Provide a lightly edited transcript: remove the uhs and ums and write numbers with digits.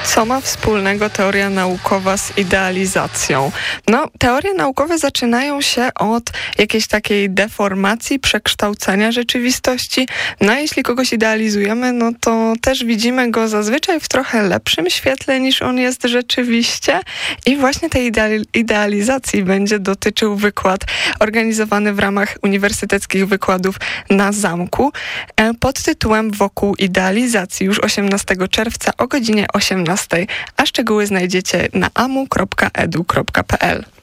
Co ma wspólnego teoria naukowa z idealizacją? No, teorie naukowe zaczynają się od jakiejś takiej deformacji, przekształcenia rzeczywistości. No, a jeśli kogoś idealizujemy, no to też widzimy go zazwyczaj w trochę lepszym świetle niż on jest rzeczywiście. I właśnie tej idealizacji będzie dotyczył wykład organizowany w ramach uniwersyteckich wykładów na Zamku pod tytułem Wokół idealizacji już 18 czerwca o godzinie 18, a szczegóły znajdziecie na amu.edu.pl.